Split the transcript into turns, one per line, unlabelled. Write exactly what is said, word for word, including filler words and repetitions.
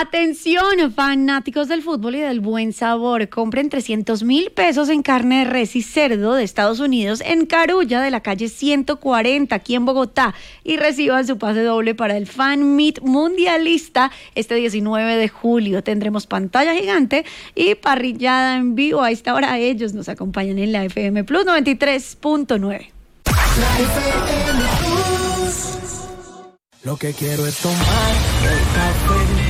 Atención, fanáticos del fútbol y del buen sabor. Compren trescientos mil pesos en carne de res y cerdo de Estados Unidos en Carulla de la calle ciento cuarenta, aquí en Bogotá. Y reciban su pase doble para el Fan Meet Mundialista este diecinueve de julio. Tendremos pantalla gigante y parrillada en vivo. A esta hora ellos nos acompañan en la F M Plus noventa y tres punto nueve.
La F M Plus. Lo que quiero es tomar el café